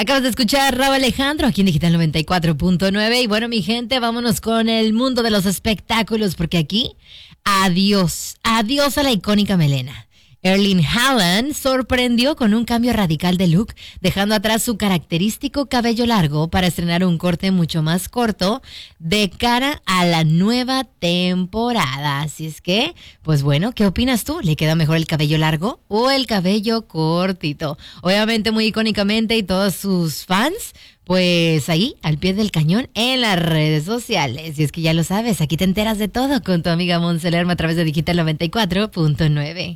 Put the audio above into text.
Acabas de escuchar Rauw Alejandro aquí en Digital 94.9. Y bueno, mi gente, vámonos con el mundo de los espectáculos, porque aquí, adiós a la icónica melena. Erling Haaland sorprendió con un cambio radical de look, dejando atrás su característico cabello largo para estrenar un corte mucho más corto de cara a la nueva temporada. Así es que, pues bueno, ¿qué opinas tú? ¿Le queda mejor el cabello largo o el cabello cortito? Obviamente muy icónicamente, y todos sus fans, pues ahí, al pie del cañón, en las redes sociales. Y es que ya lo sabes, aquí te enteras de todo con tu amiga Monse Lerma a través de Digital 94.9.